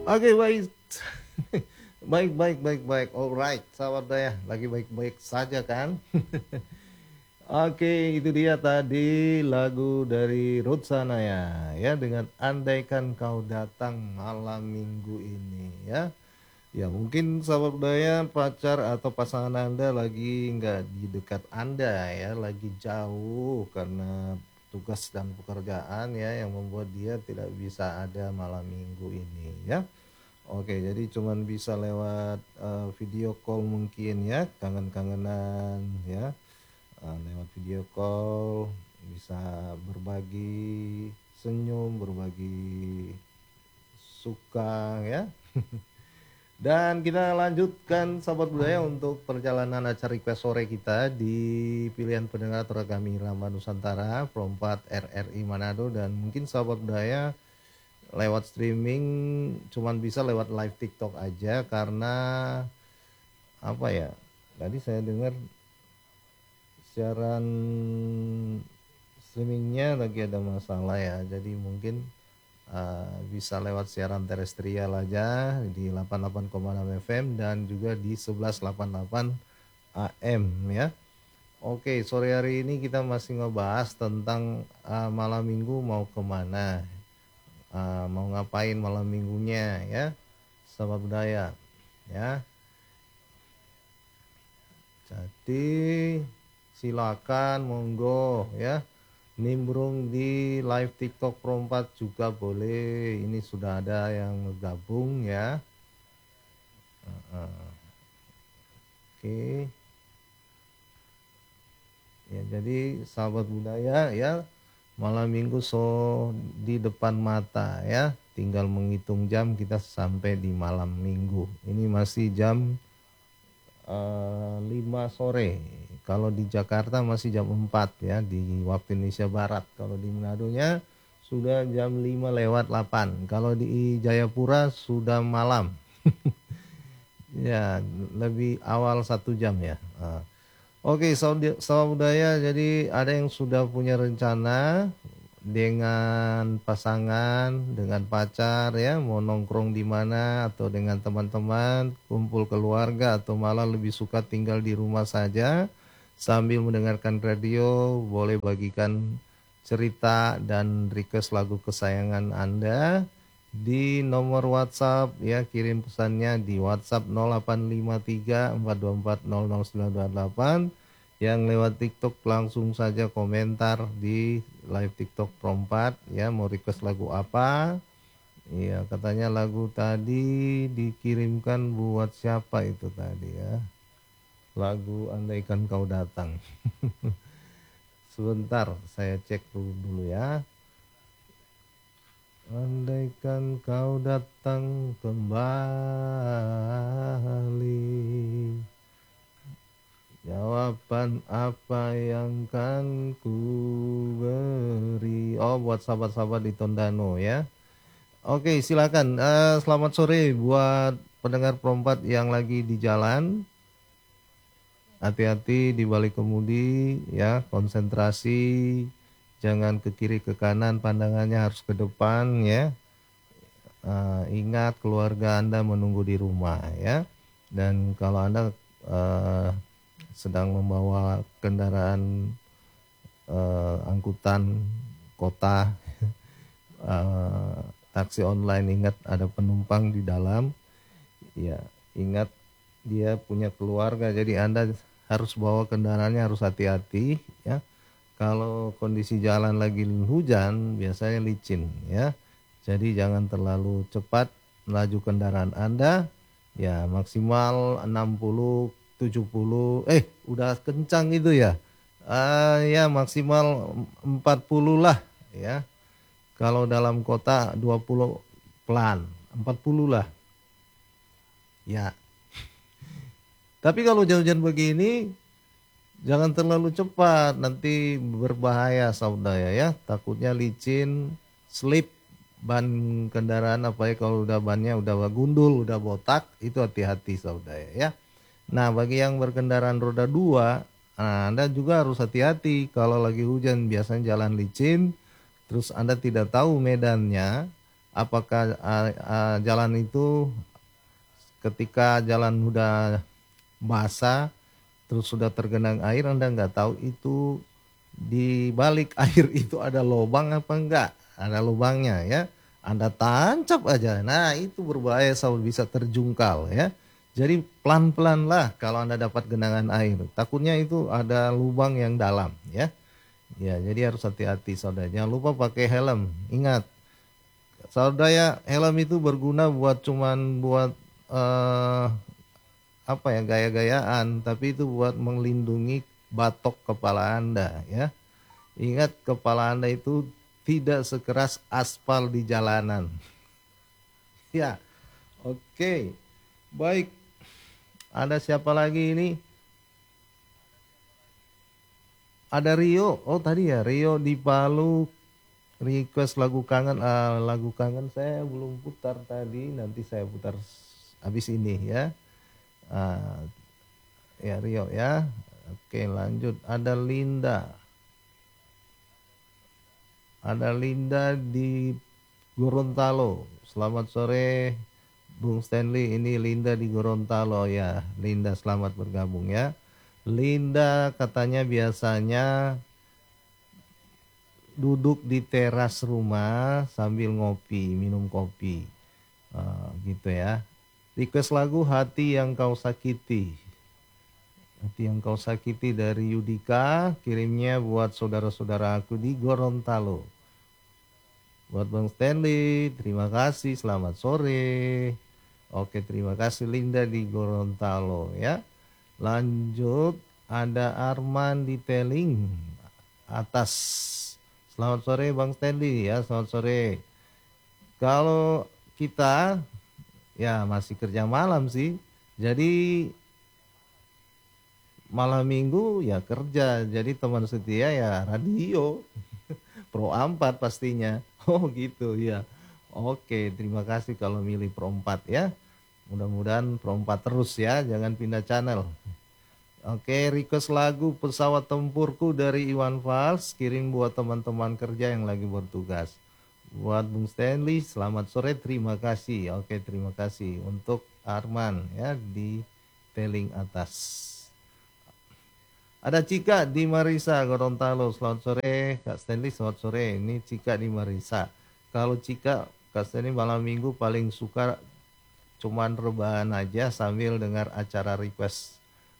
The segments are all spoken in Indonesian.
Oke, baik. Baik, baik, baik, baik. Alright, sahabat daya, lagi baik-baik saja kan? Oke, itu dia tadi lagu dari Ruth Sanaya ya dengan Andaikan Kau Datang Malam Minggu ini ya. Ya mungkin sahabat budaya pacar atau pasangan Anda lagi nggak di dekat Anda ya, lagi jauh karena tugas dan pekerjaan ya yang membuat dia tidak bisa ada malam minggu ini ya. Oke, jadi cuman bisa lewat video call mungkin ya, kangen-kangenan ya. Lewat video call bisa berbagi senyum, berbagi suka ya. Dan kita lanjutkan sahabat budaya untuk perjalanan acara request sore kita di pilihan pendengar terkami Rama Nusantara Pro 4 RRI Manado, dan mungkin sahabat budaya lewat streaming cuman bisa lewat live TikTok aja karena apa ya? Tadi saya dengar siaran streamingnya lagi ada masalah ya, jadi mungkin bisa lewat siaran terestrial aja di 88,6 FM dan juga di 1188 AM ya. Oke, sore hari ini kita masih ngebahas tentang malam minggu mau kemana, mau ngapain malam minggunya ya, sahabat budaya ya. Jadi silakan monggo ya, nimbrung di live TikTok Pro 4 juga boleh. Ini sudah ada yang gabung ya. Oke. Ya, jadi sahabat budaya ya, malam minggu di depan mata ya. Tinggal menghitung jam kita sampai di malam minggu. Ini masih jam 5 sore. Kalau di Jakarta masih jam 4 ya di waktu Indonesia Barat. Kalau di Manadonya sudah jam 5 lewat 8. Kalau di Jayapura sudah malam. Ya, lebih awal 1 jam ya. Oke, sahabat budaya, jadi ada yang sudah punya rencana dengan pasangan, dengan pacar ya, mau nongkrong di mana atau dengan teman-teman, kumpul keluarga, atau malah lebih suka tinggal di rumah saja sambil mendengarkan radio, boleh bagikan cerita dan request lagu kesayangan Anda di nomor WhatsApp ya, kirim pesannya di WhatsApp 0853 424 00928. Yang lewat TikTok langsung saja komentar di live TikTok Pro 4 ya, mau request lagu apa. Iya, katanya lagu tadi dikirimkan buat siapa itu tadi ya, lagu Andaikan Kau Datang. Sebentar saya cek dulu ya. Andaikan kau datang kembali, jawaban apa yang kan ku beri. Oh, buat sahabat-sahabat di Tondano ya. Oke, silakan. Selamat sore buat pendengar Pro 4 yang lagi di jalan. Hati-hati di balik kemudi ya, konsentrasi. Jangan ke kiri ke kanan, pandangannya harus ke depan ya. Ingat keluarga Anda menunggu di rumah ya. Dan kalau Anda sedang membawa kendaraan angkutan kota, taksi online, ingat ada penumpang di dalam ya, ingat dia punya keluarga, jadi Anda harus bawa kendaraannya, harus hati-hati ya. Kalau kondisi jalan lagi hujan biasanya licin ya, jadi jangan terlalu cepat melaju kendaraan Anda ya, maksimal 60 70, udah kencang itu ya. Ya maksimal 40 lah ya. Kalau dalam kota 20 pelan, 40 lah. Ya. Tapi kalau hujan-hujan begini jangan terlalu cepat, nanti berbahaya saudara ya. Takutnya licin, slip ban kendaraan, apalagi kalau udah bannya udah gundul, udah botak, itu hati-hati saudara ya. Nah, bagi yang berkendaraan roda 2, Anda juga harus hati-hati kalau lagi hujan, biasanya jalan licin, terus Anda tidak tahu medannya, Apakah jalan itu ketika jalan udah basah terus sudah tergenang air, Anda nggak tahu itu di balik air itu ada lubang apa enggak, ada lubangnya ya, Anda tancap aja, nah itu berbahaya, saudara, bisa terjungkal ya. Jadi pelan-pelan lah kalau Anda dapat genangan air, takutnya itu ada lubang yang dalam ya. Ya, jadi harus hati-hati saudara, jangan lupa pakai helm. Ingat saudara ya, helm itu berguna buat eh, apa ya, gaya-gayaan, tapi itu buat melindungi batok kepala Anda ya. Ingat, kepala Anda itu tidak sekeras aspal di jalanan. Ya, oke. Baik, ada siapa lagi ini? Ada Rio. Oh tadi ya, Rio di Palu request lagu kangen. Lagu kangen saya belum putar tadi, nanti saya putar habis ini ya. Ah, ya Rio ya. Oke, lanjut. Ada Linda. Ada Linda di Gorontalo. Selamat sore Bung Stanley, ini Linda di Gorontalo ya. Linda, selamat bergabung ya. Linda katanya biasanya duduk di teras rumah sambil ngopi, minum kopi. Gitu ya. Request lagu Hati Yang Kau Sakiti. Hati Yang Kau Sakiti dari Yudika, kirimnya buat saudara-saudara aku di Gorontalo. Buat Bang Stanley, terima kasih, selamat sore. Oke, terima kasih Linda di Gorontalo ya. Lanjut, ada Arman di Teling atas. Selamat sore Bang Stanley ya, selamat sore. Kalau kita ya masih kerja malam sih. Jadi malam minggu ya kerja. Jadi teman setia ya radio. Pro 4 pastinya. Oh gitu ya. Oke, terima kasih kalau milih Pro 4 ya. Mudah-mudahan Pro 4 terus ya, jangan pindah channel. Oke, request lagu Pesawat Tempurku dari Iwan Fals, kirim buat teman-teman kerja yang lagi bertugas. Buat Bung Stanley, selamat sore, terima kasih. Oke, terima kasih untuk Arman ya di Teling atas. Ada Cika di Marisa, Gorontalo. Selamat sore, Kak Stanley. Selamat sore. Ini Cika di Marisa. Kalau Cika, Kak Stanley malam minggu paling suka cuman rebahan aja sambil dengar acara request.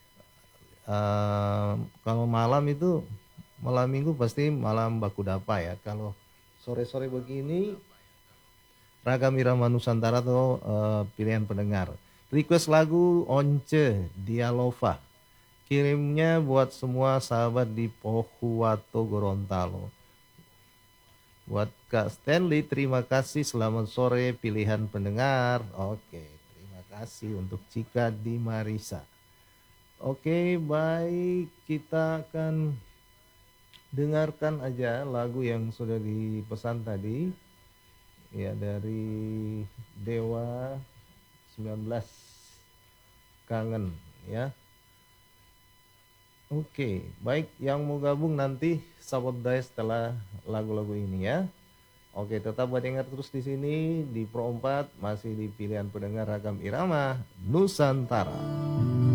Kalau malam itu, malam minggu pasti malam baku dapa ya. Kalau sore-sore begini, Ragam Irama Nusantara atau pilihan pendengar. Request lagu Once Dialova. Kirimnya buat semua sahabat di Pohuwato Gorontalo. Buat Kak Stanley, terima kasih. Selamat sore pilihan pendengar. Oke, terima kasih untuk Cika di Marisa. Oke, baik, kita akan dengarkan aja lagu yang sudah dipesan tadi. Ya, dari Dewa 19 Kangen ya. Oke, baik, yang mau gabung nanti sahabat Daya setelah lagu-lagu ini ya. Oke, tetap dengar terus di sini di Pro 4, masih di pilihan pendengar Ragam Irama Nusantara.